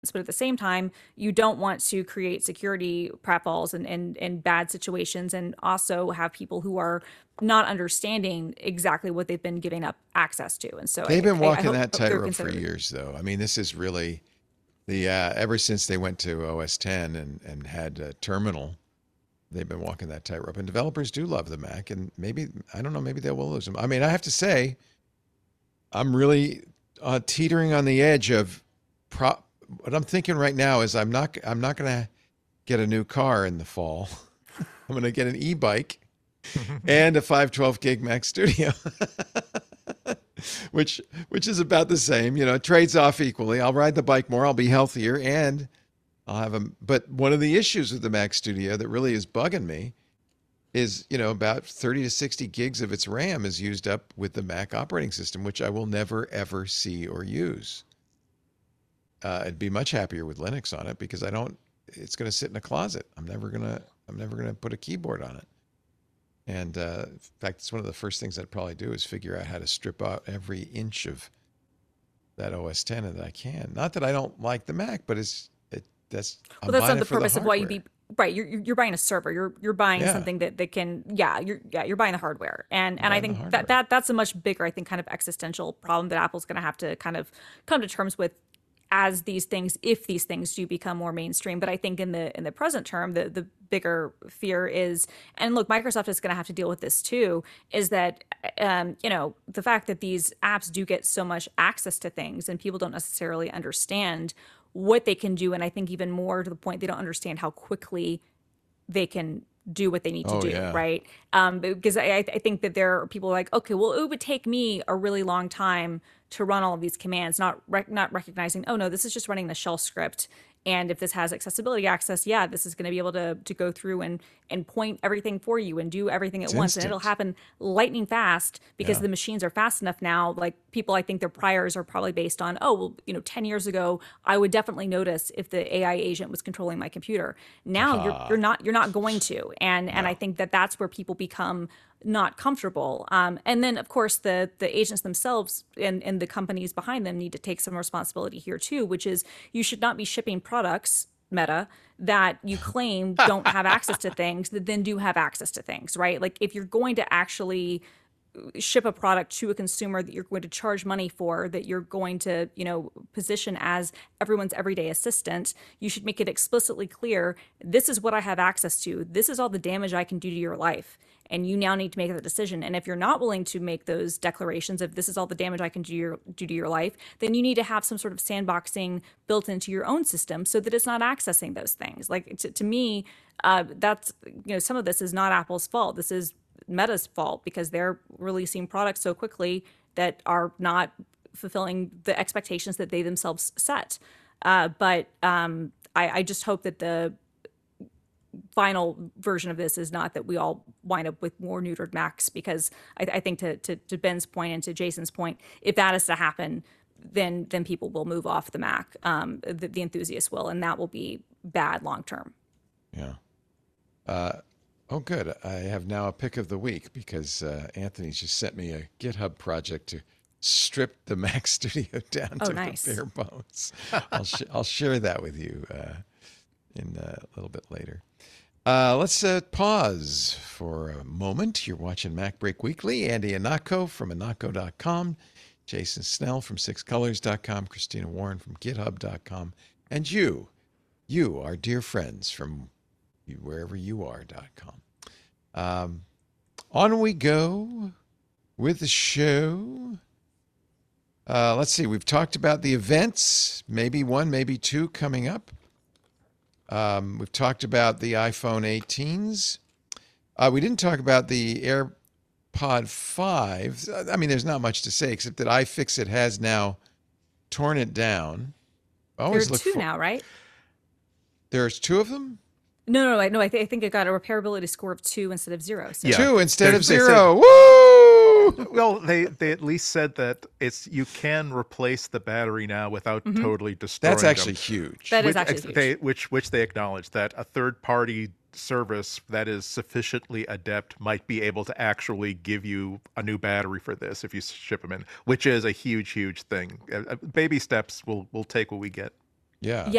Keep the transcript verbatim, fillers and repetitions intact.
but at the same time, you don't want to create security pratfalls and, and, and bad situations, and also have people who are not understanding exactly what they've been giving up access to. And so They've I, been I, I walking hope, that hope they're tightrope for considerate. years, though. I mean, this is really the uh, ever since they went to O S ten and and had a terminal, they've been walking that tightrope. And developers do love the Mac, and maybe I don't know, maybe they will lose them. I mean, I have to say, I'm really uh, teetering on the edge of pro. What I'm thinking right now is I'm not I'm not gonna get a new car in the fall. I'm gonna get an e-bike and a five twelve gig Mac Studio, which which is about the same. You know, it trades off equally. I'll ride the bike more. I'll be healthier, and I'll have a. But one of the issues with the Mac Studio that really is bugging me is, you know, about thirty to sixty gigs of its RAM is used up with the Mac operating system, which I will never ever see or use. Uh, I'd be much happier with Linux on it because I don't. It's going to sit in a closet. I'm never gonna. I'm never gonna put a keyboard on it. And uh, in fact, it's one of the first things I'd probably do is figure out how to strip out every inch of that O S ten that I can. Not that I don't like the Mac, but it's it. That's Well, I'm that's buying not it the for the purpose of why you hardware. be right. You're you're buying a server. You're you're buying Yeah, something that, that can yeah you're yeah you're buying the hardware. And I'm and I buying the think that hardware. that that's a much bigger, I think, kind of existential problem that Apple's going to have to kind of come to terms with as these things, if these things do become more mainstream. But I think in the in the present term, the the bigger fear is, and look, Microsoft is going to have to deal with this too, is that um, you know, the fact that these apps do get so much access to things and people don't necessarily understand what they can do, and I think even more to the point, they don't understand how quickly they can do what they need to Oh do, yeah. right? Um, because I, I think that there are people like, okay, well, it would take me a really long time to run all of these commands, not rec- not recognizing, oh no, this is just running the shell script. And if this has accessibility access, yeah, this is going to be able to to go through and and point everything for you and do everything at It's once, and it'll instant. happen lightning fast because Yeah. the machines are fast enough now. Like people, I think their priors are probably based on, oh well, you know, ten years ago, I would definitely notice if the A I agent was controlling my computer. Now you're you're Aha. not you're not going to, and and I No. think that that's where people become not comfortable. Um, and then of course the the agents themselves and and the companies behind them need to take some responsibility here too, which is you should not be shipping products, Meta, that you claim don't have access to things that then do have access to things, right? Like if you're going to actually ship a product to a consumer that you're going to charge money for, that you're going to, you know, position as everyone's everyday assistant, you should make it explicitly clear, this is what I have access to. This is all the damage I can do to your life. And you now need to make that decision. And if you're not willing to make those declarations of this is all the damage I can do, your, do to your life, then you need to have some sort of sandboxing built into your own system so that it's not accessing those things. Like to, to me, uh, that's, you know, some of this is not Apple's fault. This is Meta's fault because they're releasing products so quickly that are not fulfilling the expectations that they themselves set. Uh, but um, I, I just hope that the final version of this is not that we all wind up with more neutered Macs, because I, I think to, to, to Ben's point and to Jason's point, if that is to happen, then then people will move off the Mac. Um, the, the enthusiasts will, and that will be bad long term. Yeah. Uh, oh, good. I have now a pick of the week because uh, Anthony's just sent me a GitHub project to strip the Mac Studio down Oh, to the nice. bare bones. I'll sh- I'll share that with you uh, in uh, a little bit later. Uh, let's uh, pause for a moment. You're watching Mac Break Weekly. Andy Anako from Anako dot com, Jason Snell from six colors dot com, Christina Warren from GitHub dot com, and you, you, our dear friends from wherever you are dot com. Um, on we go with the show. Uh, let's see. We've talked about the events, maybe one, maybe two coming up. Um, we've talked about the iPhone eighteens. Uh, we didn't talk about the AirPod five. I mean, there's not much to say except that iFixit has now torn it down. I There are always look two for. now, right? There's two of them. No, no, no. No, I, th- I think it got a repairability score of two instead of zero. So Yeah, Two instead they of they said. zero. Woo! Well, they they at least said that it's you can replace the battery now without mhm, totally That's destroying them. actually huge. that is Which actually they huge. which which they acknowledge that a third party service that is sufficiently adept might be able to actually give you a new battery for this if you ship them in, which is a huge huge thing. Uh, uh, baby steps. We'll we'll take what we get. Yeah. Yeah,